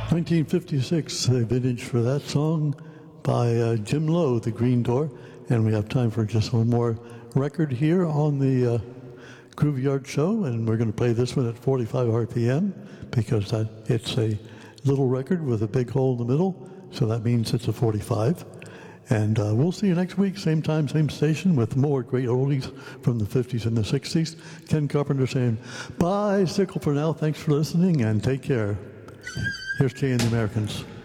1956, a vintage for that song by Jim Lowe, The Green Door. And we have time for just one more record here on the Groove Yard Show. And we're going to play this one at 45 RPM because it's a little record with a big hole in the middle. So that means it's a 45. And we'll see you next week, same time, same station, with more great oldies from the 50s and the 60s. Ken Carpenter saying bicycle for now. Thanks for listening and take care. Here's Jay and the Americans.